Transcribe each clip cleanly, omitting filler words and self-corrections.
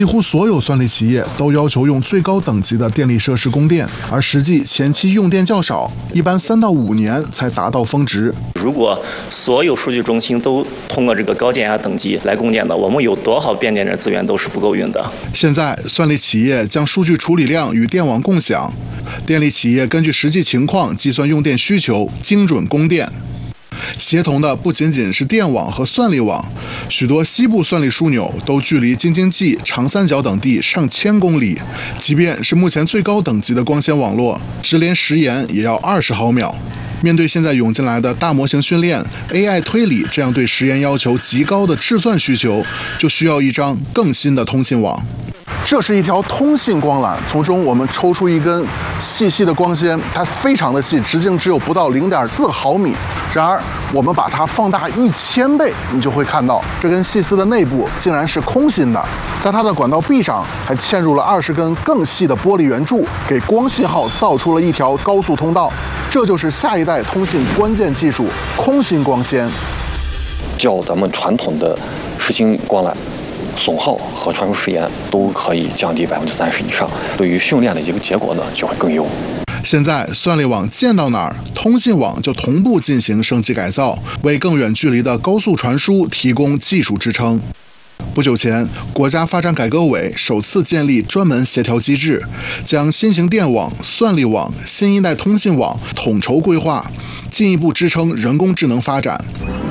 几乎所有算力企业都要求用最高等级的电力设施供电，而实际前期用电较少，一般3到5年才达到峰值。 如果所有数据中心都通过这个高电压等级来供电的，我们有多少变电站资源都是不够用的。 现在，算力企业将数据处理量与电网共享，电力企业根据实际情况计算用电需求，精准供电。协同的不仅仅是电网和算力网，许多西部算力枢纽都距离京津冀、长三角等地上千公里。即便是目前最高等级的光纤网络，直连时延也要20毫秒。面对现在涌进来的大模型训练、AI 推理这样对时延要求极高的制算需求，就需要一张更新的通信网。这是一条通信光缆，从中我们抽出一根细细的光纤，它非常的细，直径只有不到0.4毫米。然而，我们把它放大1000倍，你就会看到这根细丝的内部竟然是空心的，在它的管道壁上还嵌入了20根更细的玻璃圆柱，给光信号造出了一条高速通道。这就是下一代通信关键技术——空心光纤。 较咱们传统的实心光缆，损耗和传输时延都可以降低30%以上，对于训练的一个结果呢就会更优。 现在算力网建到哪儿，通信网就同步进行升级改造，为更远距离的高速传输提供技术支撑。不久前，国家发展改革委首次建立专门协调机制，将新型电网、算力网、新一代通信网统筹规划，进一步支撑人工智能发展。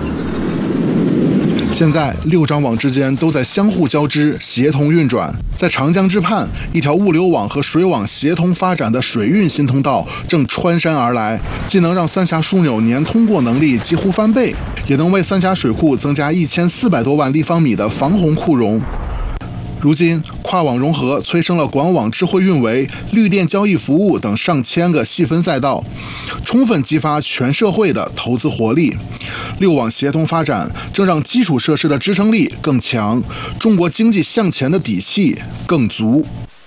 现在6张网之间都在相互交织、协同运转。在长江之畔，一条物流网和水网协同发展的水运新通道正穿山而来，既能让三峡枢纽年通过能力几乎翻倍，也能为三峡水库增加1400多万立方米的防洪库容。如今，跨网融合催生了管网智慧运维、绿电交易服务等上千个细分赛道，充分激发全社会的投资活力。6网协同发展正让基础设施的支撑力更强，中国经济向前的底气更足。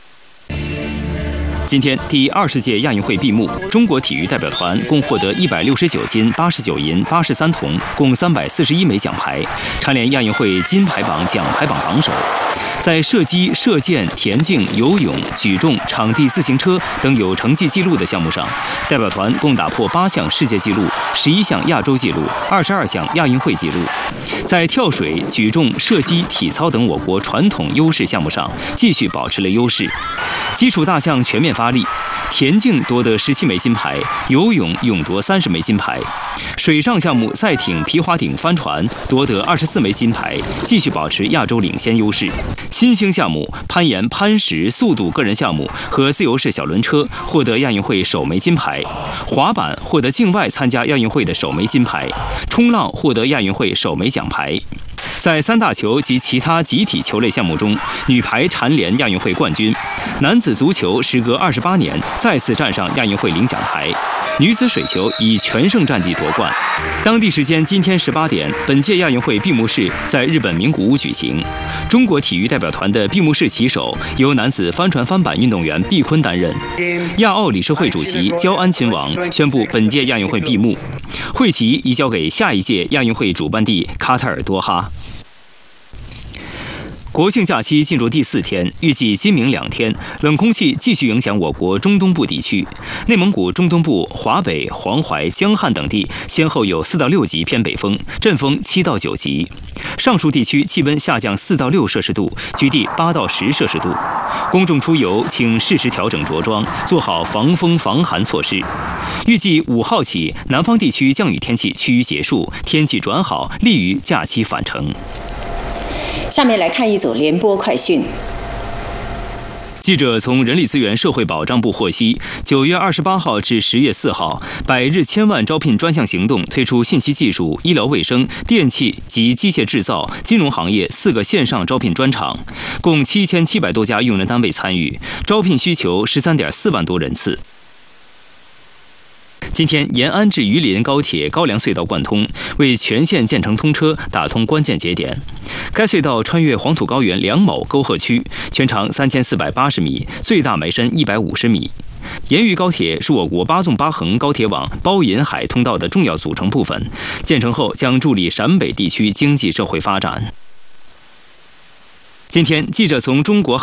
今天第20届亚运会闭幕，中国体育代表团共获得169金、89银、83铜，共341枚奖牌，蝉联亚运会金牌榜奖牌榜榜首。在射击、射箭、田径、游泳、举重、场地自行车等有成绩纪录的项目上，代表团共打破8项世界纪录、11项亚洲纪录、22项亚运会纪录。在跳水、举重、射击、体操等我国传统优势项目上，继续保持了优势。基础大项全面发力，田径夺得17枚金牌，游泳勇夺30枚金牌。水上项目赛艇、皮划艇、帆船夺得24枚金牌，继续保持亚洲领先优势。新兴项目攀岩、攀石、速度个人项目和自由式小轮车获得亚运会首枚金牌，滑板获得境外参加亚运会的首枚金牌，冲浪获得亚运会首枚奖牌。在3大球及其他集体球类项目中，女排蝉联亚运会冠军，男子足球时隔28年再次站上亚运会领奖台，女子水球以全胜战绩夺冠。当地时间今天18点，本届亚运会闭幕式在日本名古屋举行。中国体育代表团的闭幕式旗手由男子帆船翻板运动员毕坤担任。亚奥理事会主席焦安亲王宣布本届亚运会闭幕，会旗移交给下一届亚运会主办地卡塔尔多哈。国庆假期进入第4天，预计今明2天，冷空气继续影响我国中东部地区。内蒙古中东部、华北、黄淮、江汉等地先后有4到6级偏北风，阵风7到9级。上述地区气温下降4到6摄氏度，局地8到10摄氏度。公众出游请适时调整着装，做好防风防寒措施。预计5号起，南方地区降雨天气趋于结束，天气转好，利于假期返程。 下面来看一组联播快讯。 记者从人力资源社会保障部获悉，9月28号至10月4号，100日千万招聘专项行动推出信息技术、医疗卫生、电气及机械制造、金融行业4个线上招聘专场，共7700多家用人单位参与，招聘需求13.4万多人次。今天，延安至榆林高铁高梁隧道贯通，为全线建成通车打通关键节点。该隧道穿越黄土高原梁某沟壑区，全长3480米，最大埋深150米。延榆高铁是我国8纵8横高铁网包银海通道的重要组成部分，建成后将助力陕北地区经济社会发展。 今天，记者从中国